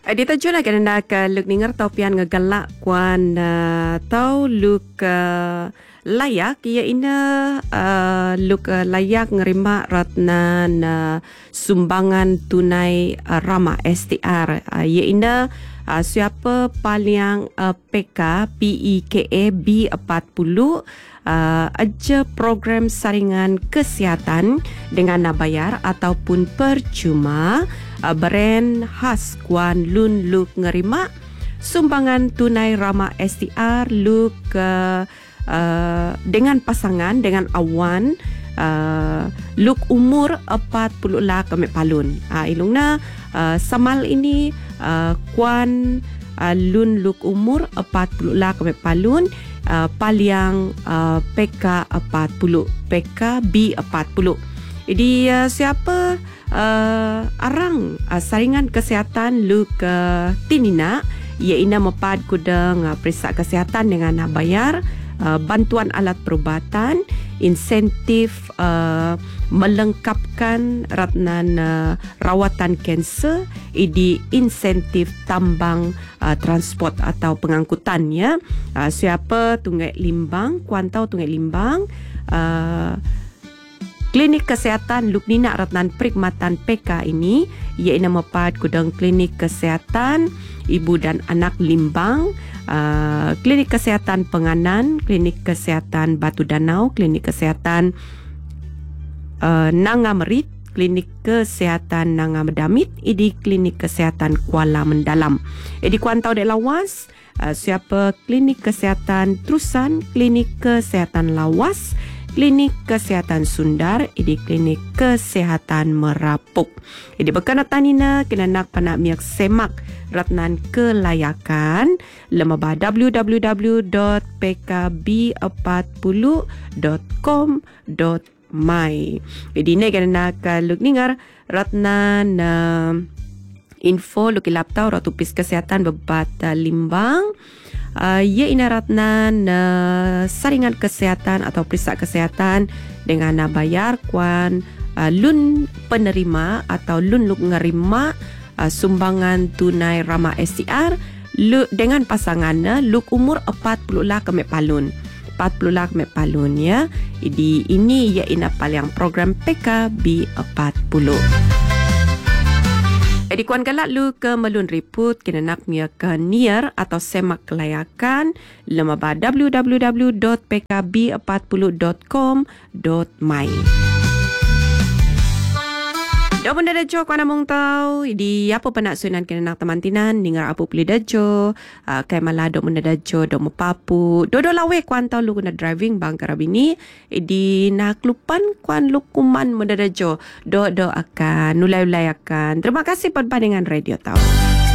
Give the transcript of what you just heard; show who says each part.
Speaker 1: Dita jula kena nak luk ningar tau pian ngegalak kuan tau luk layak ia ina luk layak ngerima ratna sumbangan tunai Rama STR ia ina siapa paling PK PEKA B40 aja program saringan kesihatan dengan nak bayar ataupun percuma brand khas kuan lun luk ngerima sumbangan tunai Rama STR luk dengan pasangan dengan awan luk umur 40 lah kami palun ilungna samal ini kuan lun luk umur 40 lah kami palun paliang PK 40 PK B40. Jadi siapa arang saringan kesihatan luk tinina ia ina mepad kudang periksa kesihatan dengan bayar bantuan alat perubatan insentif melengkapkan ratnan rawatan kanser idi insentif tambang transport atau pengangkutan ya siapa tungai limbang kuantau tungai limbang klinik kesihatan Luknina Ratnan Perkhidmatan PK ini ia ina mepad kudang klinik kesihatan ibu dan anak Limbang, klinik kesihatan Penganan, klinik kesihatan Batu Danau, klinik kesihatan Nangamerit, klinik kesihatan Nangamedamit, idi klinik kesihatan Kuala Mendalam. Idi kuantau dek lawas, siapa klinik kesihatan Terusan, klinik kesihatan Lawas, klinik kesihatan Sundar, idi klinik kesihatan Merapuk. Idi berkenatan ina kena nak panak miak semak ratnan kelayakan lemaba www.pkb40.com.my. Jadi ni kena nak luk ningar ratnan info luk ilap tau ratu pis kesihatan bebat Limbang. Ia ina ratnan saringan kesihatan atau periksa kesihatan dengan bayar kuan lun penerima atau lun luk ngerima sumbangan tunai Rama STR dengan pasangannya luk umur 40 lah kami palun 40 lah kami palun ya. Jadi ini ia ina paling program PK B40. Di kuan galak lu ke melun riput kena nak mia ke niar atau semak kelayakan lemaba www.pkb40.com.my. Dah pun dah dajo kuan among tau di apa penak sunan kena nak temantinan ningar apa puli dajo kai malah dok menda dajo dok mepapu dodo lawe kuan tau lu kena driving bang karabini di nak lupan kuan lukuman menda dajo do akan nulai akan. Terima kasih pada dengan radio tau.